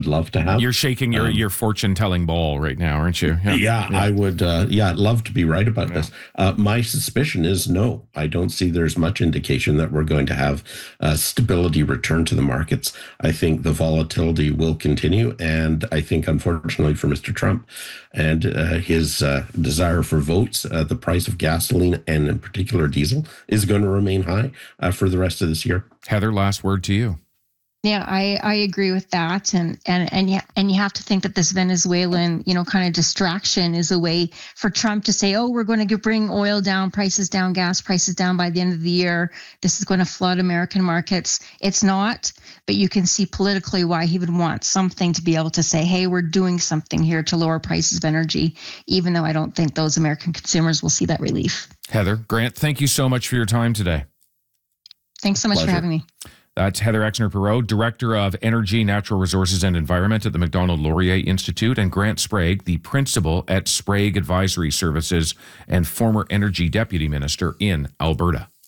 love to have. You're shaking your fortune-telling ball right now, aren't you? Yeah. I would, love to be right about this. My suspicion is no. I don't see there's much indication that we're going to have stability return to the markets. I think the volatility will continue, and I think, unfortunately for Mr. Trump and his desire for votes, the price of gasoline and in particular diesel is going to remain high for the rest of this year. Heather, last word to you. Yeah, I agree with that, and you have to think that this Venezuelan, kind of distraction is a way for Trump to say, oh, we're going to bring oil down, prices down, gas prices down by the end of the year. This is going to flood American markets. It's not, but you can see politically why he would want something to be able to say, hey, we're doing something here to lower prices of energy, even though I don't think those American consumers will see that relief. Heather, Grant, thank you so much for your time today. Thanks so much for having me. That's Heather Exner-Perot, Director of Energy, Natural Resources and Environment at the Macdonald-Laurier Institute, and Grant Sprague, the Principal at Sprague Advisory Services and former Energy Deputy Minister in Alberta.